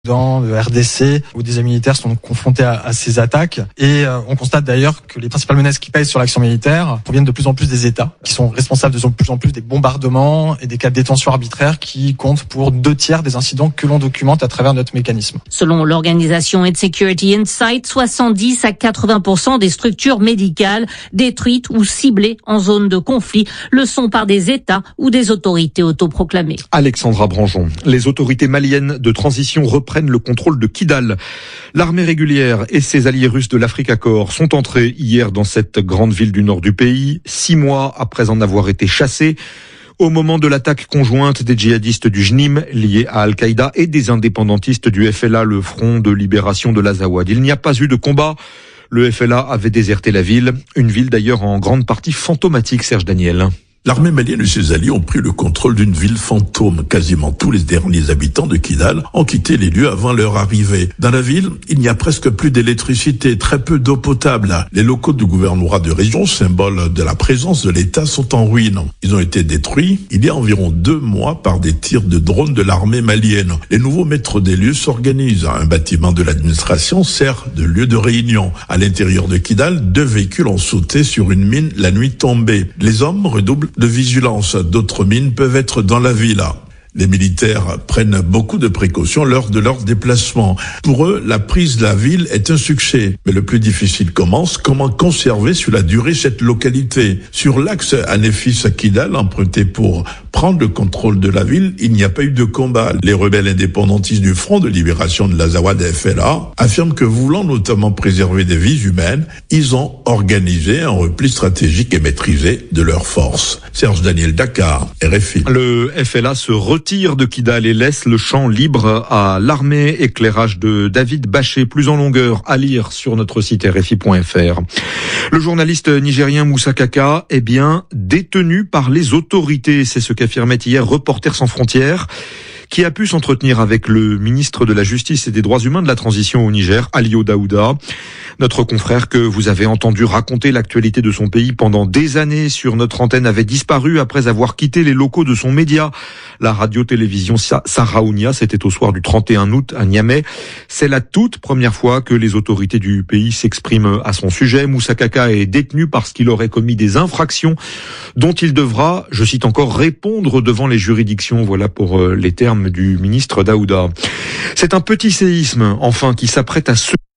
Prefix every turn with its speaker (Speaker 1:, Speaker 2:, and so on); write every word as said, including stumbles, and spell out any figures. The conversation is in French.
Speaker 1: dans le R D C, où des militaires sont confrontés à, à ces attaques. Et euh, on constate d'ailleurs que les principales menaces qui pèsent sur l'action militaire proviennent de plus en plus des États, qui sont responsables de plus en plus des bombardements et des cas de détention arbitraire qui comptent pour deux tiers des incidents que l'on documente à travers notre mécanisme.
Speaker 2: Selon l'organisation Aid Security Insight, soixante-dix à quatre-vingts pour cent des structures médicales détruites ou ciblées en zone de conflit le sont par des États ou des autorités autoproclamées.
Speaker 3: Alexandra Branjon. Les autorités maliennes de transition reprennent le contrôle de Kidal. L'armée régulière et ses alliés russes de l'Afrique Accord sont entrés hier dans cette grande ville du nord du pays, six mois après en avoir été chassés. Au moment de l'attaque conjointe des djihadistes du J N I M liés à Al-Qaïda et des indépendantistes du F L A, le Front de libération de l'Azawad. Il n'y a pas eu de combat. Le F L A avait déserté la ville, une ville d'ailleurs en grande partie fantomatique, Serge Daniel.
Speaker 4: L'armée malienne et ses alliés ont pris le contrôle d'une ville fantôme. Quasiment tous les derniers habitants de Kidal ont quitté les lieux avant leur arrivée. Dans la ville, il n'y a presque plus d'électricité, très peu d'eau potable. Les locaux du gouvernorat de région, symbole de la présence de l'État, sont en ruine. Ils ont été détruits il y a environ deux mois par des tirs de drones de l'armée malienne. Les nouveaux maîtres des lieux s'organisent. Un bâtiment de l'administration sert de lieu de réunion. À l'intérieur de Kidal, deux véhicules ont sauté sur une mine la nuit tombée. Les hommes redoublent de vigilance. D'autres mines peuvent être dans la ville. Les militaires prennent beaucoup de précautions lors de leur déplacement. Pour eux, la prise de la ville est un succès. Mais le plus difficile commence. Comment conserver sur la durée cette localité? Sur l'axe Anéfis-Kidal, emprunté pour prendre le contrôle de la ville, il n'y a pas eu de combat. Les rebelles indépendantistes du Front de libération de l'Azawad F L A affirment que, voulant notamment préserver des vies humaines, ils ont organisé un repli stratégique et maîtrisé de leurs forces. Serge Daniel, Dakar, R F I.
Speaker 3: Le F L A se retire de Kidal et laisse le champ libre à l'armée. Éclairage de David Bachet, plus en longueur, à lire sur notre site R F I point F R. Le journaliste nigérien Moussa Kaka est bien détenu par les autorités. C'est ce qu'affirmait hier Reporters sans frontières, qui a pu s'entretenir avec le ministre de la Justice et des Droits humains de la transition au Niger, Alio Daouda. Notre confrère que vous avez entendu raconter l'actualité de son pays pendant des années sur notre antenne avait disparu après avoir quitté les locaux de son média, la radio-télévision Sahraounia. C'était au soir du trente et un août à Niamey. C'est la toute première fois que les autorités du pays s'expriment à son sujet. Moussa Kaka est détenu parce qu'il aurait commis des infractions dont il devra, je cite encore, répondre devant les juridictions. Voilà pour les termes du ministre Daouda. C'est un petit séisme, enfin, qui s'apprête à se